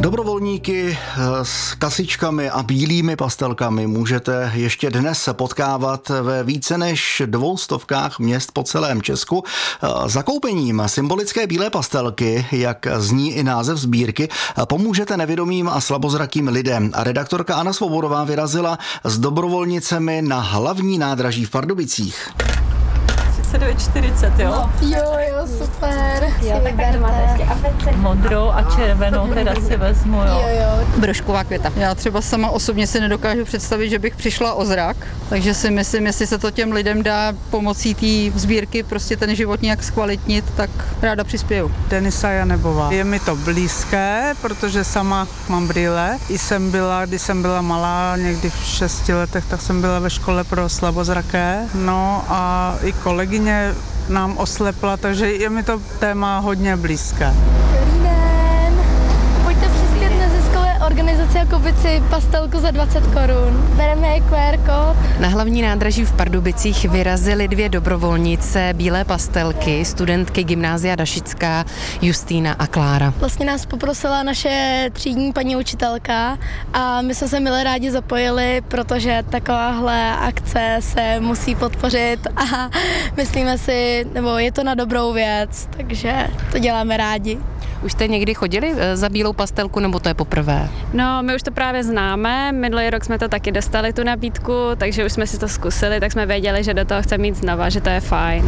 Dobrovolníky s kasičkami a bílými pastelkami můžete ještě dnes potkávat ve více než 200 měst po celém Česku. Zakoupením symbolické bílé pastelky, jak zní i název sbírky, pomůžete nevědomým a slabozrakým lidem. A redaktorka Anna Svobodová vyrazila s dobrovolnicemi na hlavní nádraží v Pardubicích. 39,40, jo? Jo, super. Jo, tak máte modrou a červenou teda si vezmu, jo. Brožková květa. Já třeba sama osobně si nedokážu představit, že bych přišla o zrak, takže si myslím, jestli se to těm lidem dá pomocí té sbírky prostě ten život nějak zkvalitnit, tak ráda přispěju. Denisa Janebová. Je mi to blízké, protože sama mám brýle. Když jsem byla malá, někdy v 6 letech, tak jsem byla ve škole pro slabozraké. No a i kolegyně nám oslepla, takže je mi to téma hodně blízké. Dobrý den. Pojďte přispět neziskové organizaci a koupit si pastelku za 20 korun. Bereme QR kód. Na hlavní nádraží v Pardubicích vyrazily 2 dobrovolnice bílé pastelky, studentky Gymnázia Dašická Justýna a Klára. Vlastně nás poprosila naše třídní paní učitelka a my jsme se milé rádi zapojili, protože takováhle akce se musí podpořit a myslíme si, nebo je to na dobrou věc, takže to děláme rádi. Už jste někdy chodili za bílou pastelku, nebo to je poprvé? No, my už to právě známe, minulý rok jsme to taky dostali, tu nabídku, takže už jsme si to zkusili, tak jsme věděli, že do toho chceme jít znova, že to je fajn.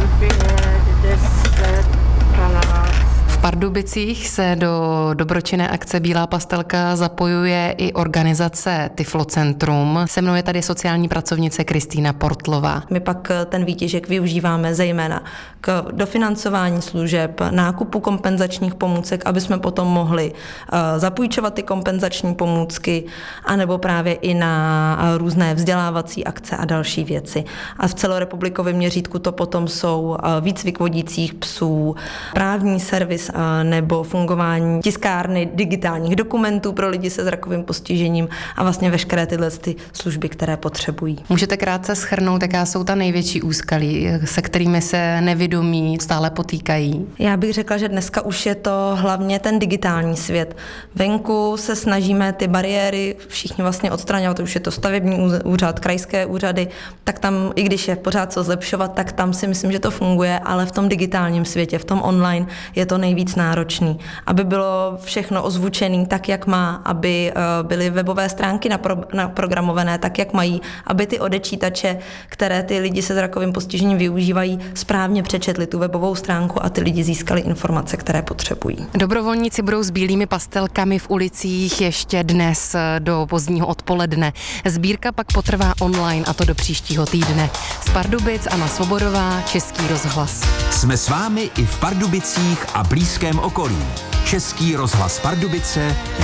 V Pardubicích se do dobročinné akce Bílá pastelka zapojuje i organizace Tyflocentrum. Se mnou je tady sociální pracovnice Kristýna Portlová. My pak ten výtěžek využíváme zejména k dofinancování služeb, nákupu kompenzačních pomůcek, aby jsme potom mohli zapůjčovat ty kompenzační pomůcky, anebo právě i na různé vzdělávací akce a další věci. A v celorepublikovém měřítku to potom jsou výcvik vodících psů, právní servis nebo fungování tiskárny digitálních dokumentů pro lidi se zrakovým postižením a vlastně veškeré tyhle služby, které potřebují. Můžete krátce shrnout, jaká jsou ta největší úskalí, se kterými se nevědomí stále potýkají? Já bych řekla, že dneska už je to hlavně ten digitální svět. Venku se snažíme ty bariéry všichni vlastně odstraňovat, už je to stavební úřad, krajské úřady, tak tam, i když je pořád co zlepšovat, tak tam si myslím, že to funguje, ale v tom digitálním světě, v tom online je to nejvíc náročný. Aby bylo všechno ozvučené tak, jak má, aby byly webové stránky naprogramované tak, jak mají, aby ty odečítače, které ty lidi se zrakovým postižením využívají, správně přečetli tu webovou stránku a ty lidi získali informace, které potřebují. Dobrovolníci budou s bílými pastelkami v ulicích ještě dnes do pozdního odpoledne. Sbírka pak potrvá online, a to do příštího týdne. Z Pardubic Anna Svobodová, Český rozhlas. Jsme s vámi i v Pardubicích a blízkém okolí. Český rozhlas Pardubice